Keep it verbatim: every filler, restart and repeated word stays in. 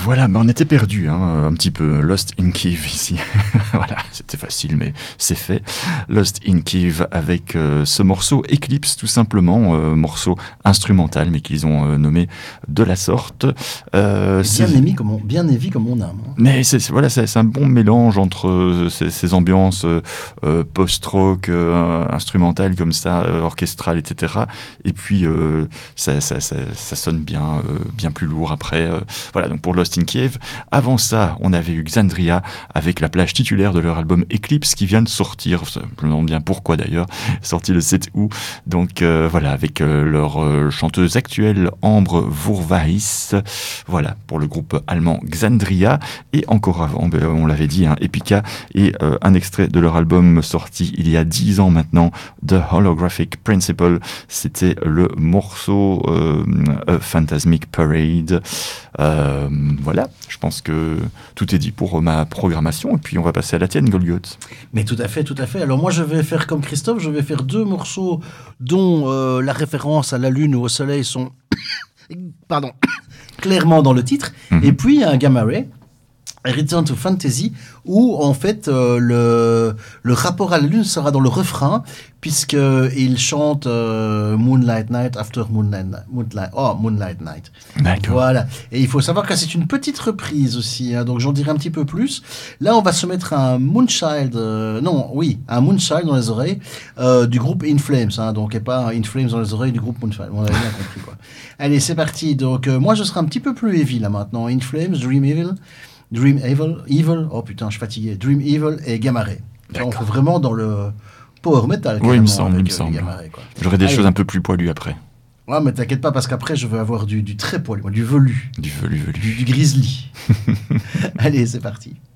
Voilà, mais on était perdus, hein, un petit peu. Lost in Kiev ici. Voilà, c'était facile, mais c'est fait. Lost in Kiev avec euh, ce morceau Eclipse, tout simplement, euh, morceau instrumental, mais qu'ils ont euh, nommé de la sorte. Euh, bien c'est... émis comme on, bien évi comme on aime. Hein. Mais c'est, voilà, c'est, c'est un bon mélange entre euh, ces, ces ambiances euh, post-rock, euh, instrumentales comme ça, euh, orchestrales, et cetera. Et puis euh, ça, ça, ça, ça sonne bien, euh, bien plus lourd après. Euh, voilà, donc pour Lost in Kiev. Avant ça, on avait eu Xandria avec la plage titulaire de leur album Eclipse qui vient de sortir. Je me demande bien pourquoi d'ailleurs, sorti le sept août. Donc euh, voilà, avec euh, leur euh, chanteuse actuelle Ambre Vourvahis. Voilà, pour le groupe allemand Xandria. Et encore avant, ben, on l'avait dit, hein, Epica et euh, un extrait de leur album sorti il y a dix ans maintenant, The Holographic Principle. C'était le morceau euh, A Phantasmic Parade. Euh, voilà, je pense que tout est dit pour ma programmation. Et puis on va passer à la tienne, Golgoth. Mais tout à fait, tout à fait. Alors moi, je vais faire comme Christophe, je vais faire deux morceaux dont euh, la référence à la lune ou au soleil sont pardon, clairement dans le titre. Mm-hmm. Et puis un Gamma Ray, Return to Fantasy, où en fait euh, le, le rapport à la lune sera dans le refrain, puisqu'il chante euh, Moonlight Night after Moonlight Night. Moonlight, oh, Moonlight Night. D'accord. Voilà. Et il faut savoir que c'est une petite reprise aussi, hein, donc j'en dirai un petit peu plus. Là, on va se mettre un Moonchild, euh, non, oui, un Moonchild dans les oreilles euh, du groupe In Flames, hein, donc et pas un In Flames dans les oreilles du groupe Moonchild. On avait bien compris, quoi. Allez, c'est parti. Donc euh, moi, je serai un petit peu plus heavy là maintenant. In Flames, Dream Evil. Dream Evil, Evil, oh putain, je suis fatigué. Dream Evil et Gamma Ray. On fait vraiment dans le power metal. Oui, il me semble, il me semble. Ray, J'aurais des Allez. choses un peu plus poilues après. Ouais, mais t'inquiète pas, parce qu'après, je veux avoir du, du très poilu, du velu. Du velu, velu. Du, du grizzly. Allez, c'est parti.